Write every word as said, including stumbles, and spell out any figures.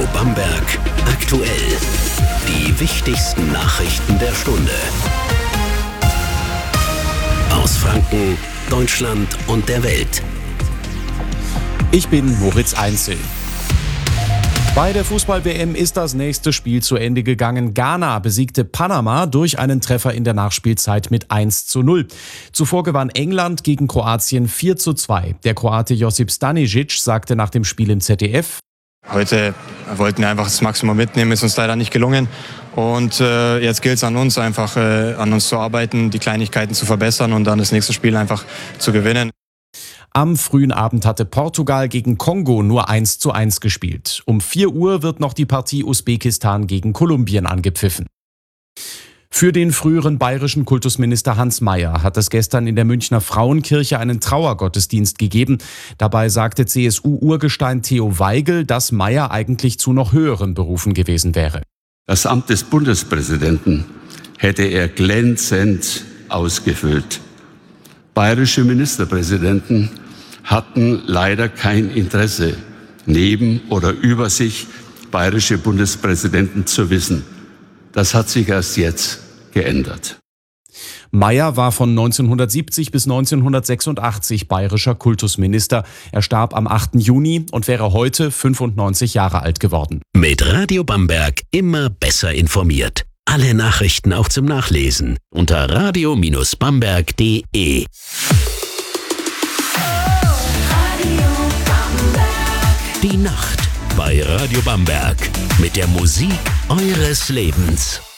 Bamberg aktuell. Die wichtigsten Nachrichten der Stunde. Aus Franken, Deutschland und der Welt. Ich bin Moritz Einzel. Bei der Fußball-W M ist das nächste Spiel zu Ende gegangen. Ghana besiegte Panama durch einen Treffer in der Nachspielzeit mit eins zu null. Zuvor gewann England gegen Kroatien vier zu zwei. Der Kroate Josip Stanisic sagte nach dem Spiel im Z D F: Heute wollten wir einfach das Maximum mitnehmen, ist uns leider nicht gelungen. Und äh, jetzt gilt es an uns, einfach äh, an uns zu arbeiten, die Kleinigkeiten zu verbessern und dann das nächste Spiel einfach zu gewinnen. Am frühen Abend hatte Portugal gegen Kongo nur eins zu eins gespielt. Um vier Uhr wird noch die Partie Usbekistan gegen Kolumbien angepfiffen. Für den früheren bayerischen Kultusminister Hans Mayer hat es gestern in der Münchner Frauenkirche einen Trauergottesdienst gegeben. Dabei sagte C S U-Urgestein Theo Weigel, dass Mayer eigentlich zu noch höheren Berufen gewesen wäre. Das Amt des Bundespräsidenten hätte er glänzend ausgefüllt. Bayerische Ministerpräsidenten hatten leider kein Interesse, neben oder über sich bayerische Bundespräsidenten zu wissen. Das hat sich erst jetzt geändert. Mayer war von neunzehnhundertsiebzig bis neunzehnhundertsechsundachtzig bayerischer Kultusminister. Er starb am achten Juni und wäre heute fünfundneunzig Jahre alt geworden. Mit Radio Bamberg immer besser informiert. Alle Nachrichten auch zum Nachlesen unter radio Bindestrich bamberg punkt de. Die Nacht bei Radio Bamberg mit der Musik eures Lebens.